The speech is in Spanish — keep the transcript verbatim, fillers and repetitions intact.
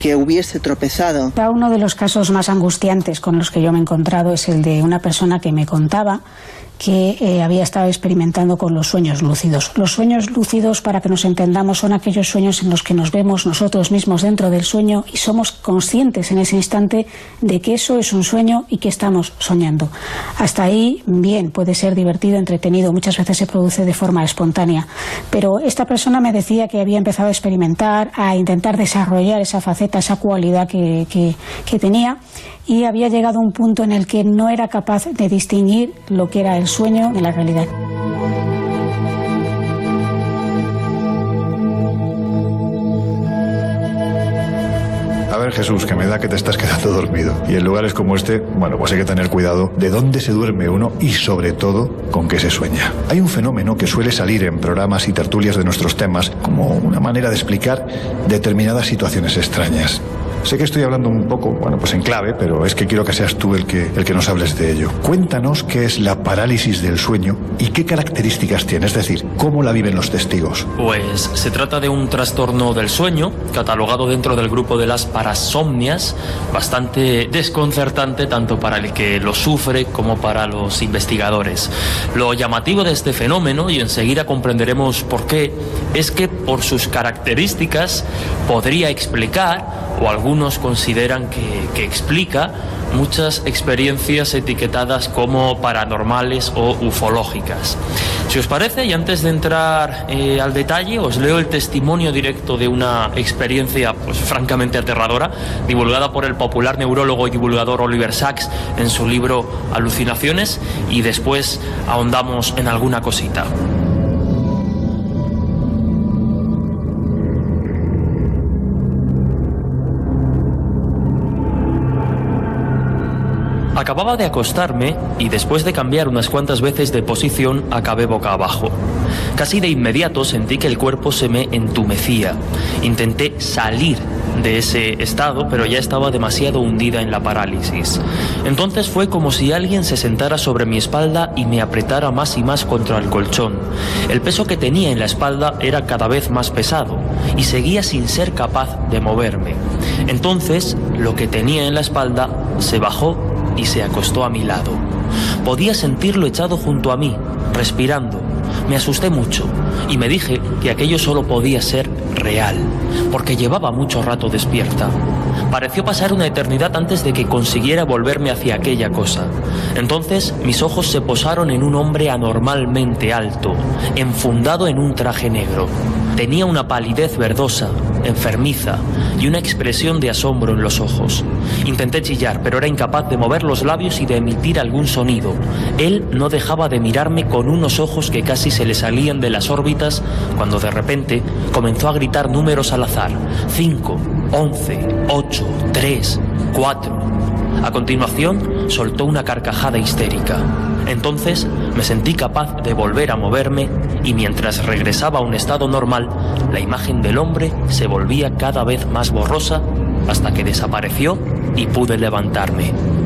que hubiese tropezado. Uno de los casos más angustiantes con los que yo me he encontrado es el de una persona que me contaba que eh, había estado experimentando con los sueños lúcidos. Los sueños lúcidos, para que nos entendamos, son aquellos sueños en los que nos vemos nosotros mismos dentro del sueño y somos conscientes en ese instante de que eso es un sueño y que estamos soñando. Hasta ahí, bien, puede ser divertido, entretenido, muchas veces se produce de forma espontánea. Pero esta persona me decía que había empezado a experimentar, a intentar desarrollar esa faceta, esa cualidad que, que, que tenía, y había llegado a un punto en el que no era capaz de distinguir lo que era el sueño de la realidad. A ver, Jesús, que me da que te estás quedando dormido. Y en lugares como este, bueno, pues hay que tener cuidado de dónde se duerme uno y, sobre todo, con qué se sueña. Hay un fenómeno que suele salir en programas y tertulias de nuestros temas como una manera de explicar determinadas situaciones extrañas. Sé que estoy hablando un poco, bueno, pues en clave, pero es que quiero que seas tú el que, el que nos hables de ello. Cuéntanos qué es la parálisis del sueño y qué características tiene, es decir, cómo la viven los testigos. Pues se trata de un trastorno del sueño, catalogado dentro del grupo de las parasomnias, bastante desconcertante tanto para el que lo sufre como para los investigadores. Lo llamativo de este fenómeno, y enseguida comprenderemos por qué, es que por sus características podría explicar, o algunos consideran que, que explica, muchas experiencias etiquetadas como paranormales o ufológicas. Si os parece, y antes de entrar eh, al detalle, os leo el testimonio directo de una experiencia pues francamente aterradora, divulgada por el popular neurólogo y divulgador Oliver Sacks en su libro Alucinaciones, y después ahondamos en alguna cosita. Acababa de acostarme y después de cambiar unas cuantas veces de posición acabé boca abajo. Casi de inmediato sentí que el cuerpo se me entumecía. Intenté salir de ese estado, pero ya estaba demasiado hundida en la parálisis. Entonces fue como si alguien se sentara sobre mi espalda y me apretara más y más contra el colchón. El peso que tenía en la espalda era cada vez más pesado y seguía sin ser capaz de moverme. Entonces, lo que tenía en la espalda se bajó y se acostó a mi lado. Podía sentirlo echado junto a mí, respirando. Me asusté mucho y me dije que aquello solo podía ser real, porque llevaba mucho rato despierta. Pareció pasar una eternidad antes de que consiguiera volverme hacia aquella cosa. Entonces mis ojos se posaron en un hombre anormalmente alto, enfundado en un traje negro. Tenía una palidez verdosa, enfermiza, y una expresión de asombro en los ojos. Intenté chillar, pero era incapaz de mover los labios y de emitir algún sonido. Él no dejaba de mirarme con unos ojos que casi se le salían de las órbitas, cuando de repente comenzó a gritar números al azar. Cinco, once, ocho, tres, cuatro. A continuación, soltó una carcajada histérica. Entonces me sentí capaz de volver a moverme y mientras regresaba a un estado normal, la imagen del hombre se volvía cada vez más borrosa hasta que desapareció y pude levantarme.